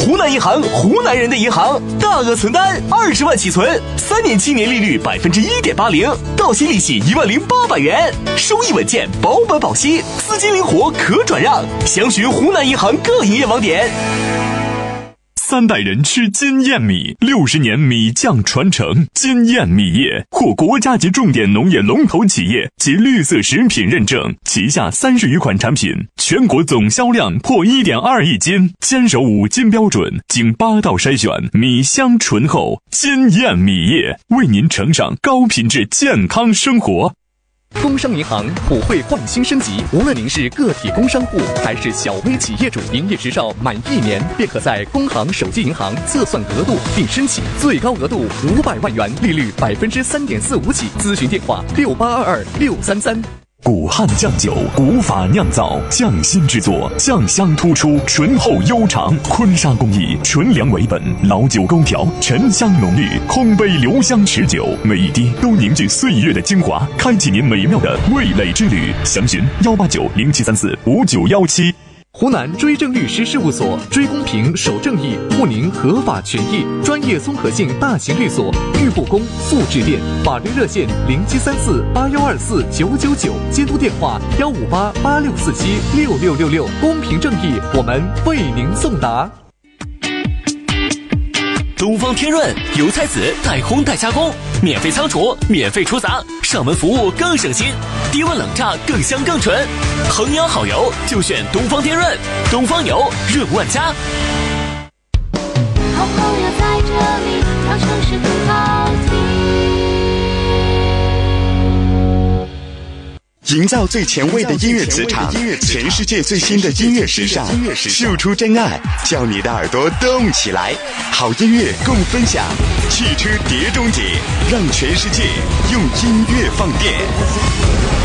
湖南银行，湖南人的银行，大额存单20万起存，3年期年利率1.80%，到期利息10800元，收益稳健，保本保息，资金灵活可转让。详询湖南银行各营业网点。 3代人吃金燕米，60年米酱传承。金燕米业获国家级重点农业龙头企业及绿色食品认证，旗下30余款产品，全国总销量破1.2亿斤，坚守5金标准，经8道筛选，米香醇厚。金燕米业为您呈上高品质健康生活。 工商银行普惠换新升级，无论您是个体工商户还是小微企业主，营业执照满1年便可在工行手机银行测算额度并申请，最高额度500万元，利率3.45%起。咨询电话68226333。 古汉酱酒，古法酿造，匠心制作，酱香突出，醇厚悠长。坤沙工艺，纯粮为本，老酒勾调，沉香浓郁，空杯留香持久，每一滴都凝聚岁月的精华，开启您美妙的味蕾之旅。详询18907345917。 湖南追正律师事务所，追公平守正义，护您合法权益，专业综合性大型律所，豫不公复致电，法律热线073481249999，监督电话15886476666，公平正义，我们为您送达。 东方天润油菜籽带烘带加工，免费仓储，免费出杂，上门服务更省心，低温冷榨更香更纯。衡阳好油就选东方天润，东方油润万家。 好朋友在这里，让城市更好听。 营造最前卫的音乐磁场，全世界最新的音乐时尚，秀出真爱，叫你的耳朵动起来。好音乐共分享，汽车碟中谍，让全世界用音乐放电。